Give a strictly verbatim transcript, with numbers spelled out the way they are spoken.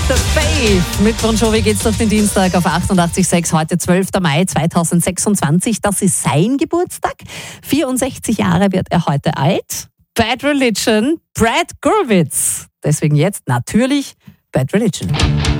The Faith. Mit Bon Jovi geht's durch den Dienstag auf achtundachtzig Komma sechs. Heute zwölfter Mai zweitausendsechsundzwanzig. Das ist sein Geburtstag. vierundsechzig Jahre wird er heute alt. Bad Religion, Brad Gurewitz. Deswegen jetzt natürlich Bad Religion.